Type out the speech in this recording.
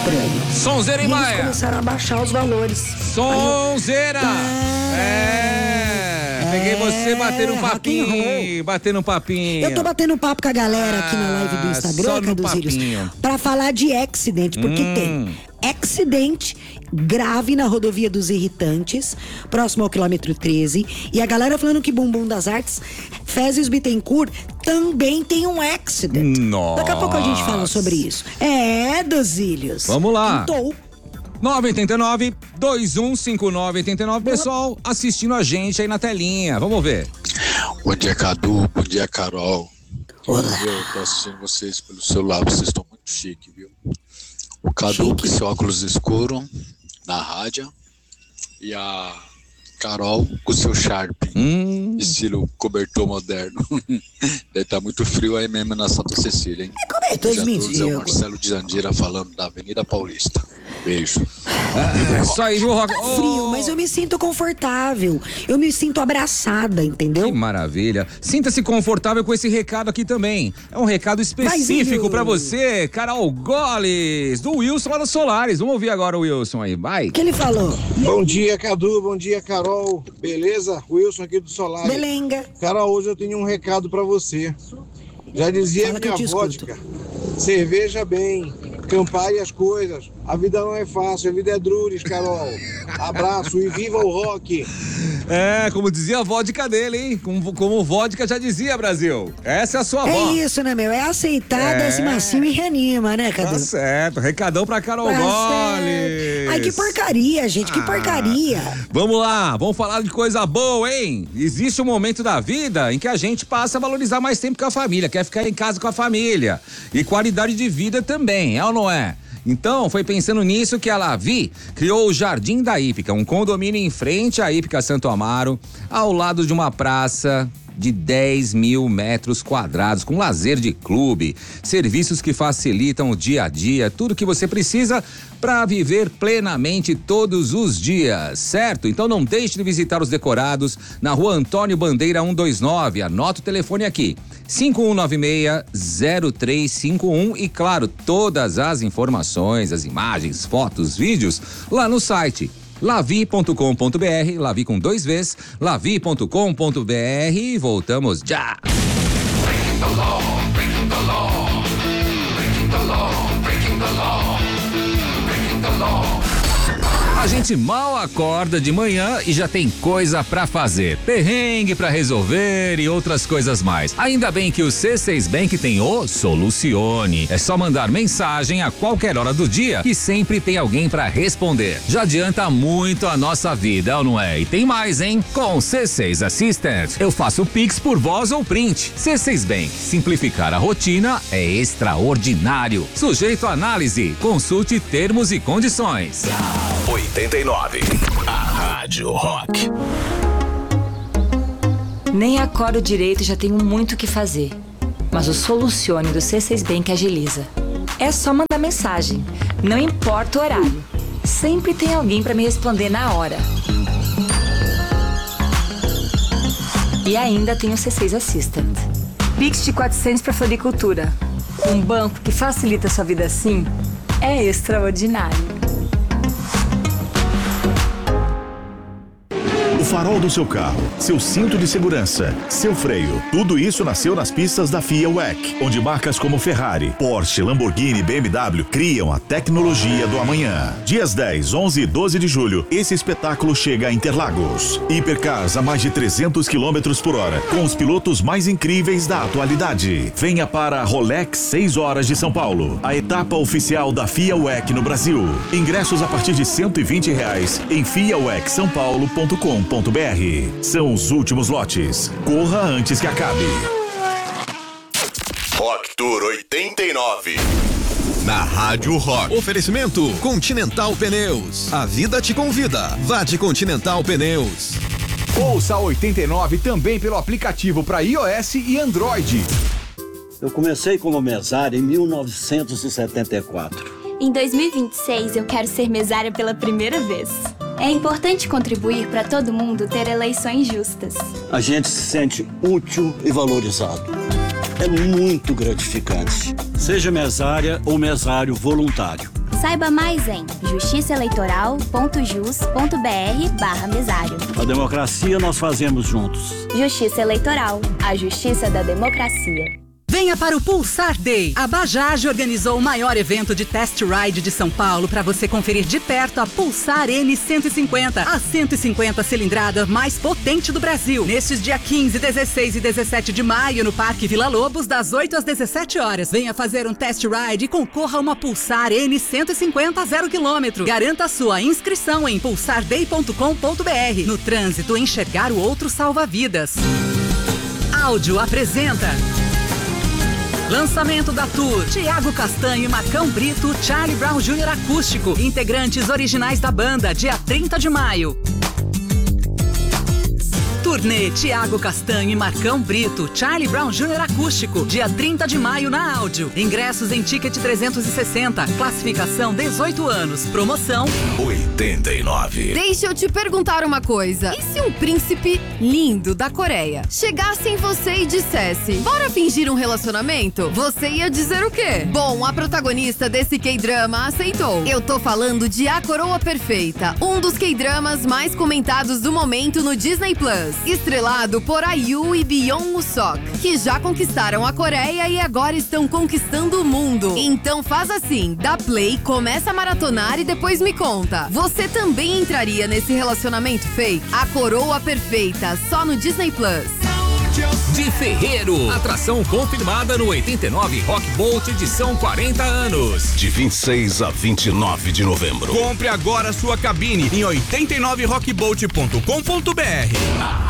Ucrânia. Sonzeira e Maia. Eles começaram a baixar os valores. Sonzeira! Peguei você batendo um papinho. Eu tô batendo um papo com a galera aqui na live do Instagram, Caduzílios, pra falar de acidente, porque tem acidente grave na rodovia dos Irritantes, próximo ao quilômetro 13, e a galera falando que Bumbum das Artes, Fezes Bittencourt, também tem um acidente. Nossa. Daqui a pouco a gente fala sobre isso. Duzílios. Vamos lá. Então, 989-215989. Pessoal assistindo a gente aí na telinha. Vamos ver. Bom dia, Cadu. Bom dia, Carol. Olá. Eu tô assistindo vocês pelo celular. Vocês estão muito chique, viu? O Cadu com seu óculos escuro na rádio e a Carol com seu Sharp, estilo cobertor moderno. Deve estar muito frio aí mesmo na Santa Cecília, hein? Cobertores É o Marcelo de Jandira falando da Avenida Paulista. Beijo. Isso aí, viu, Rock? Frio, mas eu me sinto confortável. Eu me sinto abraçada, entendeu? Que maravilha. Sinta-se confortável com esse recado aqui também. É um recado específico pra você, Carol Goles, do Wilson lá da Solares. Vamos ouvir agora o Wilson aí, vai. O que ele falou? Bom dia, Cadu. Bom dia, Carol. Beleza? Wilson aqui do Solares. Belenga. Carol, hoje eu tenho um recado pra você. Já dizia minha vodka. Cerveja bem, Campari as coisas. A vida não é fácil, a vida é druris, Carol. Abraço e viva o rock. Como dizia a vodka dele, hein? Como vodka já dizia, Brasil. Essa é a sua voz. É isso, né, meu? É aceitar, desce macio e reanima, né, Cadu? Tá certo. Recadão pra Carol Goles. Ai, que porcaria, gente, que porcaria. Vamos lá, vamos falar de coisa boa, hein? Existe um momento da vida em que a gente passa a valorizar mais tempo com a família, quer ficar em casa com a família. E qualidade de vida também, é ou não é? Então, foi pensando nisso que a Lavi criou o Jardim da Hípica, um condomínio em frente à Hípica Santo Amaro, ao lado de uma praça de 10 mil metros quadrados, com lazer de clube, serviços que facilitam o dia a dia, tudo que você precisa para viver plenamente todos os dias, certo? Então não deixe de visitar os decorados na Rua Antônio Bandeira 129, anota o telefone aqui, 5196-0351 e claro, todas as informações, as imagens, fotos, vídeos lá no site lavi.com.br, Lavi com 2 Vs, lavi.com.br e voltamos já. Breaking the law, breaking the law, breaking the law, breaking the law, breaking the law. A gente mal acorda de manhã e já tem coisa pra fazer, perrengue pra resolver e outras coisas mais. Ainda bem que o C6 Bank tem o Solucione. É só mandar mensagem a qualquer hora do dia que sempre tem alguém pra responder. Já adianta muito a nossa vida, ou não é? E tem mais, hein? Com o C6 Assistant, eu faço Pix por voz ou print. C6 Bank, simplificar a rotina é extraordinário. Sujeito à análise, consulte termos e condições. 89, a Rádio Rock. Nem acordo direito e já tenho muito o que fazer. Mas o Solucione do C6 Bank agiliza. É só mandar mensagem, não importa o horário. Sempre tem alguém para me responder na hora. E ainda tem o C6 Assistant. Pix de 400 para floricultura. Um banco que facilita a sua vida assim é extraordinário. O farol do seu carro, seu cinto de segurança, seu freio, tudo isso nasceu nas pistas da FIA WEC, onde marcas como Ferrari, Porsche, Lamborghini e BMW criam a tecnologia do amanhã. Dias 10, 11 e 12 de julho, esse espetáculo chega a Interlagos. Hipercars a mais de 300 km por hora, com os pilotos mais incríveis da atualidade. Venha para a Rolex 6 horas de São Paulo, a etapa oficial da FIA WEC no Brasil. Ingressos a partir de R$120 em fiawecsaopaulo.com.br. São os últimos lotes. Corra antes que acabe. Rock Tour 89. Na Rádio Rock. Oferecimento Continental Pneus. A vida te convida. Vá de Continental Pneus. Ouça a 89 também pelo aplicativo para iOS e Android. Eu comecei como mesário em 1974. Em 2026 eu quero ser mesária pela primeira vez. É importante contribuir para todo mundo ter eleições justas. A gente se sente útil e valorizado. É muito gratificante. Seja mesária ou mesário voluntário. Saiba mais em justiçaeleitoral.jus.br/mesário. A democracia nós fazemos juntos. Justiça Eleitoral, a justiça da democracia. Venha para o Pulsar Day. A Bajaj organizou o maior evento de test ride de São Paulo para você conferir de perto a Pulsar N150, a 150 cilindrada mais potente do Brasil. Nestes dias 15, 16 e 17 de maio no Parque Vila Lobos, das 8 às 17 horas. Venha fazer um test ride e concorra a uma Pulsar N150 0 km. Garanta a sua inscrição em pulsarday.com.br. No trânsito, enxergar o outro salva vidas. Áudio apresenta lançamento da Tour, Thiago Castanho e Marcão Brito, Charlie Brown Jr. Acústico, integrantes originais da banda, dia 30 de maio. Turnê Thiago Castanho e Marcão Brito, Charlie Brown Jr. Acústico, dia 30 de maio na Áudio. Ingressos em Ticket 360, classificação 18 anos, promoção 89. Deixa eu te perguntar uma coisa. E se um príncipe lindo da Coreia chegasse em você e dissesse: bora fingir um relacionamento? Você ia dizer o quê? Bom, a protagonista desse K-drama aceitou. Eu tô falando de A Coroa Perfeita, um dos K-dramas mais comentados do momento no Disney Plus. Estrelado por IU e Byung Seok, que já conquistaram a Coreia e agora estão conquistando o mundo. Então faz assim, dá play, começa a maratonar e depois me conta. Você também entraria nesse relacionamento fake? A Coroa Perfeita, só no Disney Plus. De Ferreiro, atração confirmada no 89 Rock Bolt edição 40 anos. De 26 a 29 de novembro. Compre agora sua cabine em 89rockbolt.com.br.